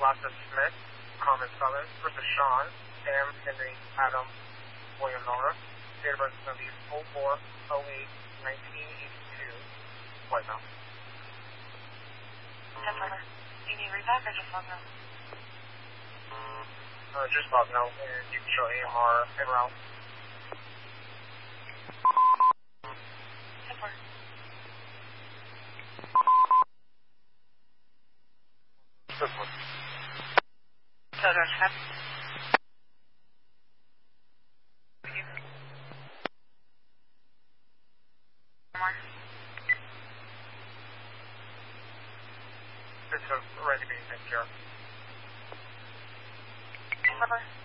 Asa Smith, Carmen Southern versus Sean, Sam, Henry, Adam, William Nora. Date of birth is going to be 04/08/1982. White Mountain. September. Do you need repack or just log no? Just log no, and you can show AMR en route. September. This one. Total step. More. It's ready to be taken care of. September.